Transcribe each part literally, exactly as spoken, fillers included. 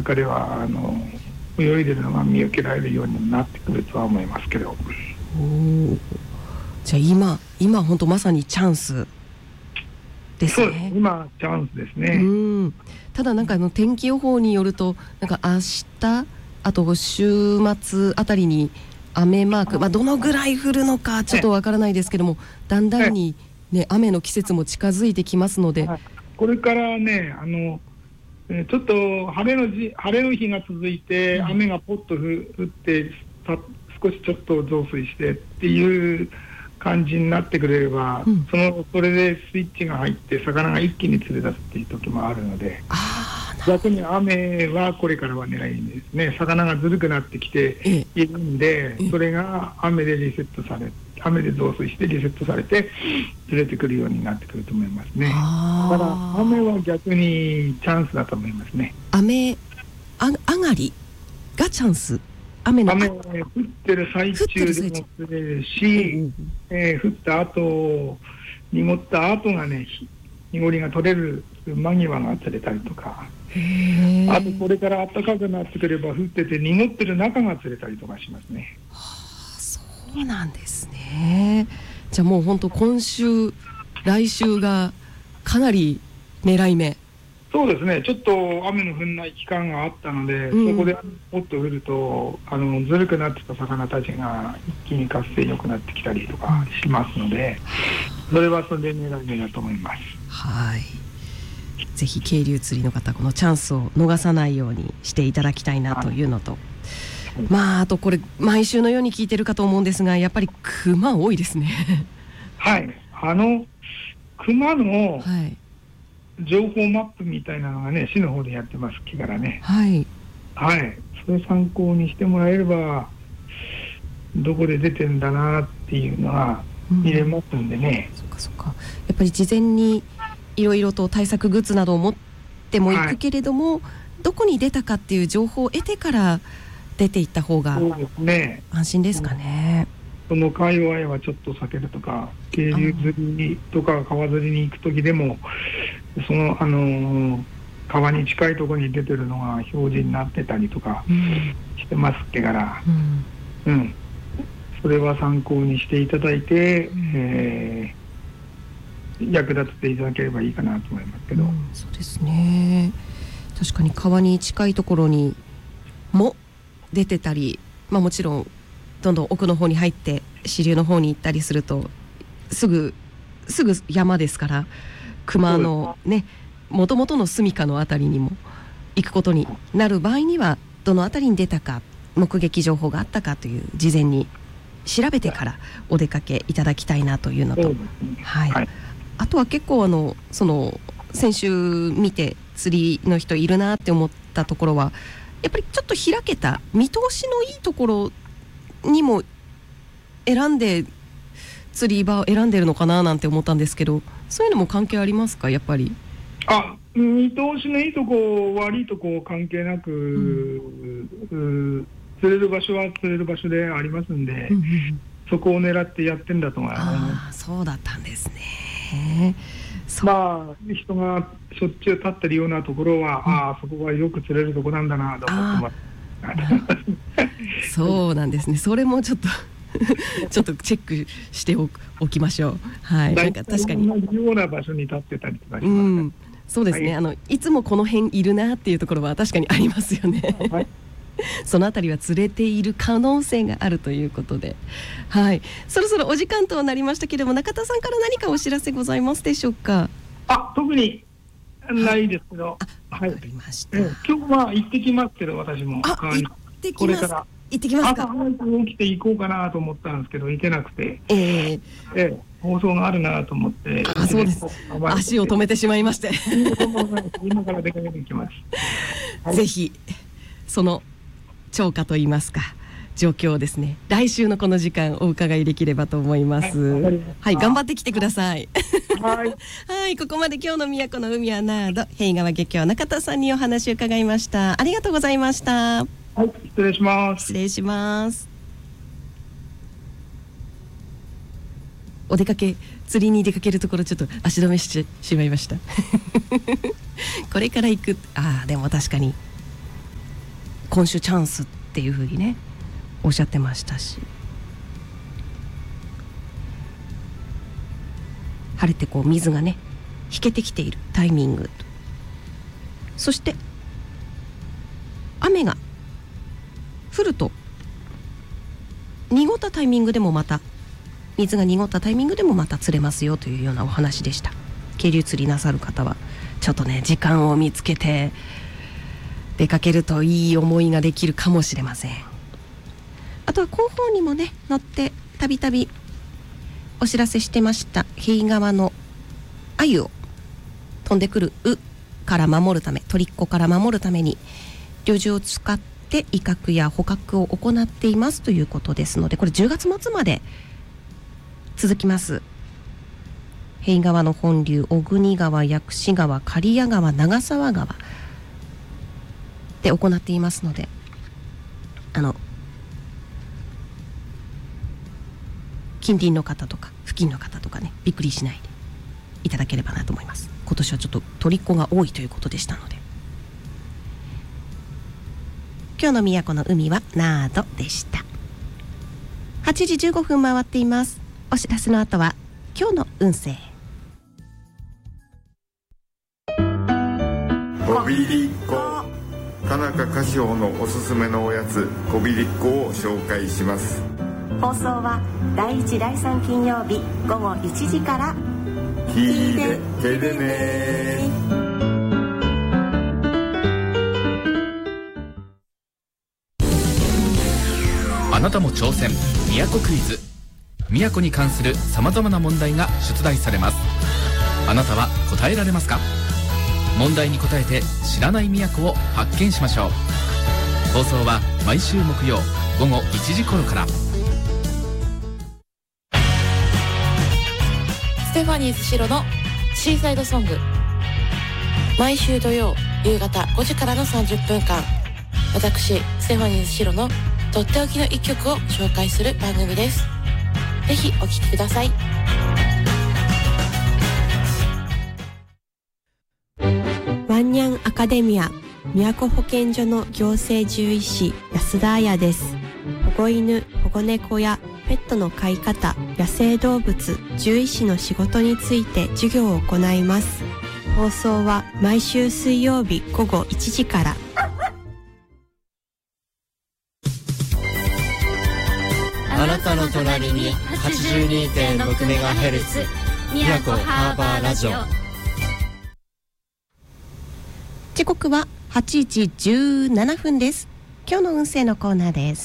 中ではあの泳いでるのが見受けられるようになってくるとは思いますけど。 おじゃあ今今本当まさにチャンスですね。 そうです、今チャンスですね。 うんただなんかあの天気予報によるとなんか明日あと週末あたりに雨マーク、まあ、どのぐらい降るのかちょっとわからないですけども、だんだんに、ね、雨の季節も近づいてきますので、 これからねあのちょっと晴れのじ晴れの日が続いて、うん、雨がポッと降って少しちょっと増水してっていう感じになってくれれば、うん、そのそれでスイッチが入って魚が一気に釣れ出すっていう時もあるので、逆に雨はこれからは狙いですね。魚がずるくなってきているんで、それが雨でリセットされ雨で増水してリセットされて釣れてくるようになってくると思いますね。だから雨は逆にチャンスだと思いますね。 雨あ上がりがチャンス。雨の雨降ってる最中でも釣れるし、えー、降った後濁った後がね濁りが取れる間際が釣れたりとか、あとこれから暖かくなってくれば降ってて濁ってる中が釣れたりとかしますね。 はあ、そうなんですね。じゃあもう本当今週来週がかなり狙い目。 そうですね、ちょっと雨の降らない期間があったので、うん、そこでポッと降るとあのずるくなってた魚たちが一気に活性良くなってきたりとかしますので、それはそれで狙い目だと思います。 はい、ぜひ渓流釣りの方このチャンスを逃さないようにしていただきたいなというのと、はい、まああとこれ毎週のように聞いてるかと思うんですが、やっぱりクマ多いですね。 はい、あのクマの、 はい情報マップみたいなのがね市の方でやってますからね。 はいはい、それ参考にしてもらえればどこで出てんだなっていうのは見れますんでね、 うん、そっかそっか。やっぱり事前にいろいろと対策グッズなどを持ってもいくけれども、はい、どこに出たかっていう情報を得てから出ていった方が安心ですかね。 その界隈はちょっと避けるとか、渓流釣りとか川釣りに行く時でもその、あのー、川に近いところに出てるのが表示になってたりとかしてますってから、うんうん、それは参考にしていただいて、うんえー、役立てていただければいいかなと思いますけど、うん、 そうですね。確かに川に近いところにも出てたり、まあ、もちろんどんどん奥の方に入って支流の方に行ったりするとすぐすぐ山ですから、熊のねもともとの住処のあたりにも行くことになる場合には、どのあたりに出たか目撃情報があったかという事前に調べてからお出かけいただきたいなというのと、はいはい、あとは結構あのその先週見て釣りの人いるなって思ったところは、やっぱりちょっと開けた見通しのいいところにも選んで釣り場を選んでるのかななんて思ったんですけど、そういうのも関係ありますか？やっぱりあ見通しのいいとこ悪いとこ関係なく、うん、釣れる場所は釣れる場所でありますんで、うんうん、そこを狙ってやってんだと思います。 あそうだったんですね。 まあ人がしょっちゅう立ってるようなところは、うん、ああそこはよく釣れるとこなんだなと思ってます。 そうなんですね。それもちょっとちょっとチェックしておきましょう。はい。なんか確かに同じような場所に立ってたりとかします、ね。 うん、そうですね。はい、あのいつもこの辺いるなっていうところは確かにありますよね。はい、そのあたりは釣れている可能性があるということで、はい。そろそろお時間となりましたけれども、中田さんから何かお知らせございますでしょうか？ あ、特にないですけど、 はい。わかりました。 え今日は行ってきますけど、私もあ行ってきます。これから行ってきますか？ 朝早く起きて行こうかなと思ったんですけど行けなくて、 えーえー、放送があるなと思って、 あそうです。足を止めてしまいまして今から出かけていきます、はい、 ぜひその超過といいますか状況をですね、来週のこの時間お伺いできればと思います。はい、はい、頑張ってきてください。 はい、 はい、ここまで今日の都の海はなど平川漁協中田さんにお話を伺いました。ありがとうございました。 はい、失礼します。 失礼します。お出かけ釣りに出かけるところちょっと足止めしてしまいました。これから行くああでも確かに今週チャンスっていう風にねおっしゃってましたし、晴れてこう水がね引けてきているタイミング、そして雨が降ると濁ったタイミングでもまた水が濁ったタイミングでもまた釣れますよというようなお話でした。渓流釣りなさる方はちょっとね時間を見つけて出かけるといい思いができるかもしれません。あとは広報にもね乗ってたびたびお知らせしてました塀川の鮎を飛んでくるうから守るため、鳥っ子から守るために猟銃を使って威嚇や捕獲を行っていますということですので、これじゅうがつ末まで続きます。塀川の本流、小国川、薬師川、刈谷川、長沢川で行っていますので、あの近隣の方とか付近の方とかねびっくりしないでいただければなと思います。今年はちょっと鳥っ子が多いということでしたので。今日の宮古の海はナードでした。はちじじゅうごふん回っています。お知らせの後は今日の運勢。 こびりっこ、田中菓子舗のおすすめのおやつこびりっこを紹介します。 放送はだいいちだいさん金曜日午後いちじから聞いてけれね。 あなたも挑戦、宮古クイズ。宮古に関するさまざまな問題が出題されます。あなたは答えられますか？問題に答えて知らない宮古を発見しましょう。放送は毎週木曜午後いちじ頃から。 ステファニーズシロのシーサイドソング、毎週土曜夕方ごじからのさんじゅっぷんかん、私ステファニーズシロのとっておきの一曲を紹介する番組です。ぜひお聴きください。 ワンニャンアカデミア宮古保健所の行政獣医師安田彩です。保護犬、保護猫やペットの飼い方、野生動物、獣医師の仕事について授業を行います。放送は毎週水曜日午後いちじから。 あなたの隣に はちじゅうにてんろくメガヘルツ 宮古ハーバーラジオ。 時刻ははちじじゅうななふんです。今日の運勢のコーナーです。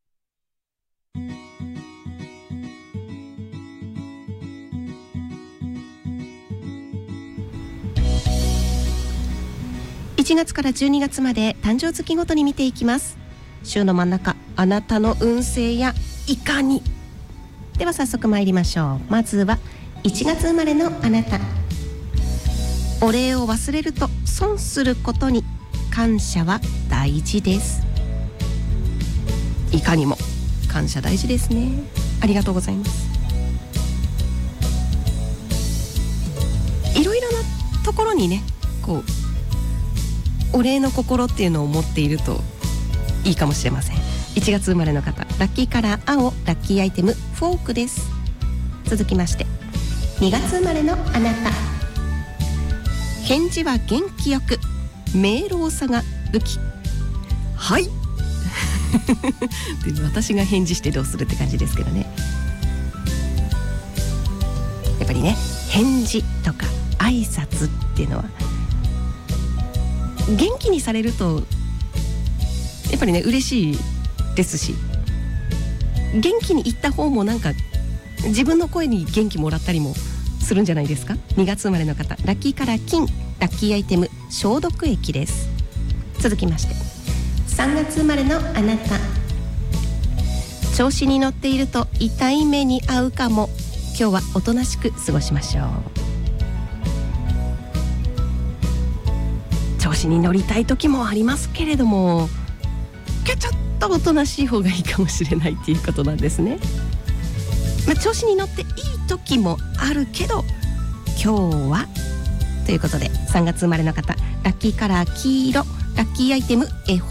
いちがつからじゅうにがつまで誕生月ごとに見ていきます。週の真ん中、あなたの運勢やいかに。では早速参りましょう。まずはいちがつ生まれのあなた。お礼を忘れると損することに感謝は大事です。いかにも感謝大事ですね。ありがとうございます。いろいろなところにねこうお礼の心っていうのを持っているといいかもしれません。いちがつ生まれの方、ラッキーカラー青、ラッキーアイテムフォークです。続きましてにがつ生まれのあなた。返事は元気よく、明朗さが武器。はいで私が返事してどうするって感じですけどね。やっぱりね返事とか挨拶っていうのは元気にされるとやっぱりね嬉しいですし、元気に言った方もなんか自分の声に元気もらったりもするんじゃないですか。にがつ生まれの方、ラッキーカラー金、ラッキーアイテム消毒液です。続きましてさんがつ生まれのあなた。調子に乗っていると痛い目に遭うかも。今日はおとなしく過ごしましょう。調子に乗りたい時もありますけれども、今日ちょっとおとなしい方がいいかもしれないっていうことなんですね。まあ、調子に乗っていい時もあるけど今日はということで、さんがつ生まれの方、ラッキーカラー黄色、ラッキーアイテム絵本